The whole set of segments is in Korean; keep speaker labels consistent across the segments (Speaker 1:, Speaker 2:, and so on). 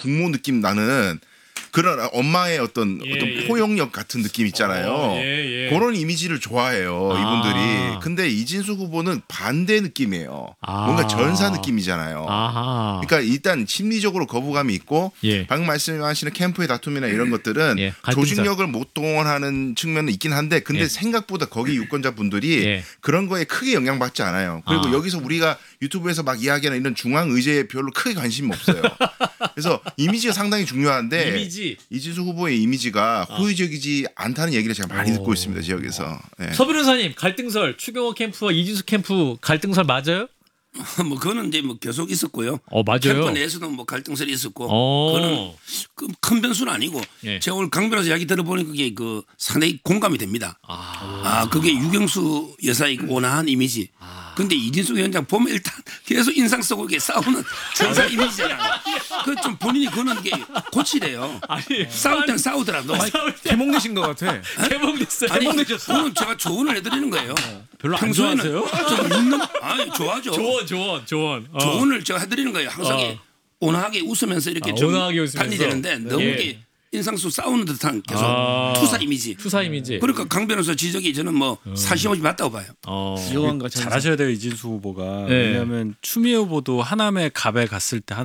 Speaker 1: 부모 느낌 나는 그런 엄마의 어떤 포용력 같은 느낌 있잖아요. 그런 이미지를 좋아해요. 이분들이. 근데 이진수 후보는 반대 느낌이에요. 뭔가 전사 느낌이잖아요. 그러니까 일단 심리적으로 거부감이 있고 방금 말씀하시는 캠프의 다툼이나 이런 것들은 조직력을 못 동원하는 측면은 있긴 한데 근데 생각보다 거기 유권자분들이 그런 거에 크게 영향받지 않아요. 그리고 여기서 우리가 유튜브에서 막 이야기하는 이런 중앙 의제에 별로 크게 관심이 없어요. 그래서 이미지가 상당히 중요한데 이진수 후보의 이미지가 호의적이지 않다는 얘기를 제가 많이 듣고 있습니다. 지역에서.
Speaker 2: 서 변호사님 갈등설 추경호 캠프와 이진수 캠프 갈등설 맞아요?
Speaker 3: 뭐 그거는 이제 뭐 계속 있었고요.
Speaker 2: 맞아요.
Speaker 3: 캠프 내에서도 뭐 갈등설이 있었고 그거는 큰 변수는 아니고 제가 오늘 강 변호사 이야기 들어보니 그게 그 상당히 공감이 됩니다. 그게 유경수 여사의 온화한 이미지. 근데 이진수 위원장 보면 일단 계속 인상 쓰고 이렇게 싸우는 전사 이미지잖아요. 그 좀 본인이 그거는 게 고치래요. 싸울 땐 싸우더라도.
Speaker 4: 개몽되신 것 같아.
Speaker 2: 개몽됐어요.
Speaker 3: 아니 그건 제가 조언을 해드리는 거예요.
Speaker 4: 별로 안 좋아하세요?
Speaker 3: 좀 웃는 아니 좋아죠.
Speaker 2: 조언.
Speaker 3: 조언을 제가 해드리는 거예요. 항상 온화하게 웃으면서 이렇게 좀 달리되는데 너무 이게 인상수 싸우는 듯한 계속 투사 이미지. 그러니까 강 변호사 지적이 저는 뭐 사심없이 맞다고 봐요.
Speaker 4: 잘하셔야 돼요 이진수 후보가. 왜냐하면 추미애 후보도 하남 갑에 갔을 때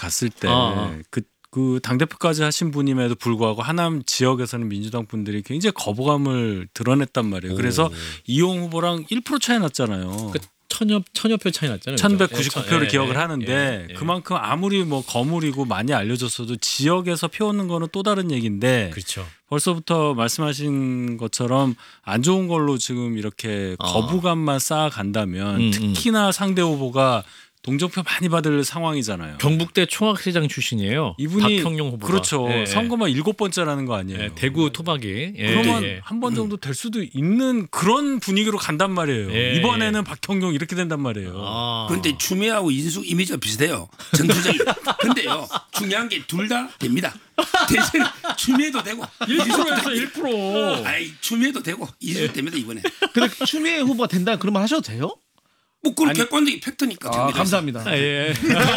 Speaker 4: 그 당대표까지 하신 분임에도 불구하고 하남 지역에서는 민주당 분들이 굉장히 거부감을 드러냈단 말이에요. 그래서 이용 후보랑 1% 차이 났잖아요.
Speaker 2: 천여 표 차이 났잖아요.
Speaker 4: 1199표를 기억을 하는데 그만큼 아무리 뭐 거물이고 많이 알려졌어도 지역에서 표오는 거는 또 다른 얘기인데
Speaker 2: 그렇죠.
Speaker 4: 벌써부터 말씀하신 것처럼 안 좋은 걸로 지금 이렇게 거부감만 쌓아간다면 특히나 상대 후보가 동정표 많이 받을 상황이잖아요.
Speaker 2: 경북대 총학시장 출신이에요.
Speaker 4: 이분이
Speaker 2: 박형용 후보가.
Speaker 4: 그렇죠. 선거만 7번째라는 거 아니에요.
Speaker 2: 대구 토박이.
Speaker 4: 그러면 한 번 정도 될 수도 있는 그런 분위기로 간단 말이에요. 이번에는 박형용 이렇게 된단 말이에요.
Speaker 3: 그런데 추미애하고 이진수 이미지가 비슷해요. 전투적인. 근데요 중요한 게 둘 다 됩니다. 대신 추미애도 되고
Speaker 2: 1%에서 1%.
Speaker 3: 아이 추미애도 되고 이진수 됩니다 이번에.
Speaker 5: 근데 추미애 후보가 된다 그러면 하셔도 돼요?
Speaker 3: 뭐 그건 객관적인 팩트니까.
Speaker 5: 감사합니다.
Speaker 2: 예.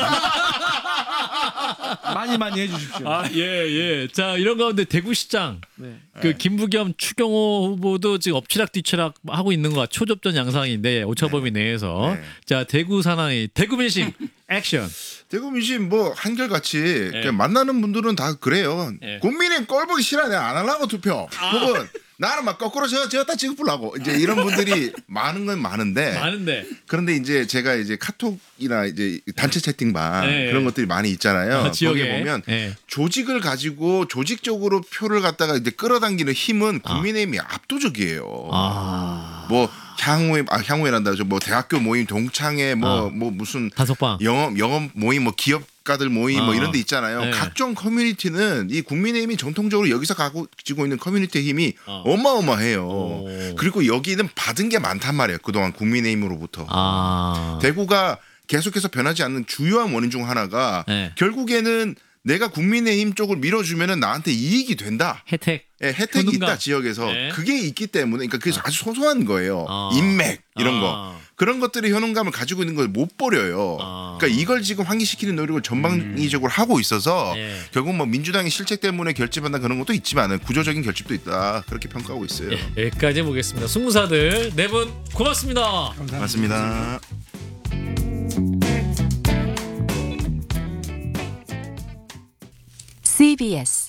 Speaker 5: 많이 해주십시오.
Speaker 2: 자 이런 가운데 대구시장 그 김부겸 추경호 후보도 지금 엎치락뒤치락 하고 있는 거 초접전 양상인데 오차범위 내에서 자 대구 사나이 대구 민심 액션.
Speaker 1: 대구 민심 뭐 한결같이 만나는 분들은 다 그래요. 국민의 꼴보기 싫어 내가 안 하려고 투표. 혹은 나는 막 거꾸로 저었다 찍으려고 이제 이런 분들이 많은 건 많은데 그런데 이제 제가 이제 카톡이나 이제 단체 채팅방 그런 것들이 많이 있잖아요. 거기 보면 조직을 가지고 조직적으로 표를 갖다가 이제 끌어당기는 힘은 국민의힘이 압도적이에요. 뭐 향후에란다. 뭐 대학교 모임 동창회 뭐 무슨
Speaker 2: 단속방
Speaker 1: 영업 모임 뭐 기업가들 모임 뭐 이런 데 있잖아요. 각종 커뮤니티는 이 국민의힘이 전통적으로 여기서 가지고 있는 커뮤니티의 힘이 어마어마해요. 그리고 여기는 받은 게 많단 말이에요. 그동안 국민의힘으로부터. 대구가 계속해서 변하지 않는 주요한 원인 중 하나가 결국에는 내가 국민의힘 쪽을 밀어주면은 나한테 이익이 된다. 혜택이 있다 지역에서. 그게 있기 때문에 그러니까 그게 아주 소소한 거예요. 인맥 이런 거. 그런 것들이 효능감을 가지고 있는 걸 못 버려요. 그러니까 이걸 지금 환기시키는 노력을 전방위적으로 하고 있어서 결국 뭐 민주당의 실책 때문에 결집한다 그런 것도 있지만 구조적인 결집도 있다. 그렇게 평가하고 있어요.
Speaker 2: 여기까지 보겠습니다. 승무사들 네 분 고맙습니다.
Speaker 1: 감사합니다.
Speaker 6: CBS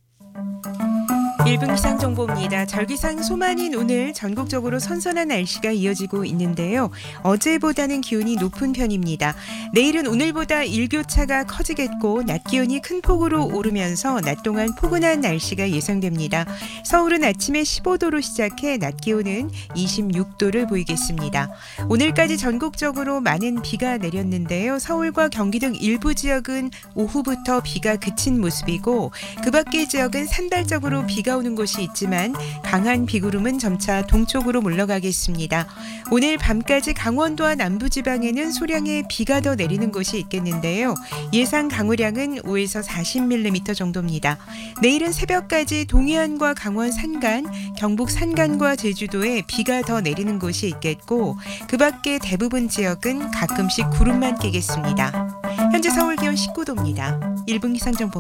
Speaker 6: 1분 기상정보입니다. 절기상 소만인 오늘 전국적으로 선선한 날씨가 이어지고 있는데요. 어제보다는 기온이 높은 편입니다. 내일은 오늘보다 일교차가 커지겠고 낮 기온이 큰 폭으로 오르면서 낮 동안 포근한 날씨가 예상됩니다. 서울은 아침에 15도로 시작해 낮 기온은 26도를 보이겠습니다. 오늘까지 전국적으로 많은 비가 내렸는데요. 서울과 경기 등 일부 지역은 오후부터 비가 그친 모습이고 그 밖의 지역은 산발적으로 비가 오는 곳이 있지만 강한 비구름은 점차 동쪽으로 물러가겠습니다. 오늘 밤까지 강원도와 남부지방에는 소량의 비가 더 내리는 곳이 있겠는데요. 예상 강우량은 5에서 40mm 정도입니다. 내일은 새벽까지 동해안과 강원 산간, 경북 산간과 제주도에 비가 더 내리는 곳이 있겠고 그 밖에 대부분 지역은 가끔씩 구름만 끼겠습니다. 현재 서울 기온 19도입니다. 1분 기상정보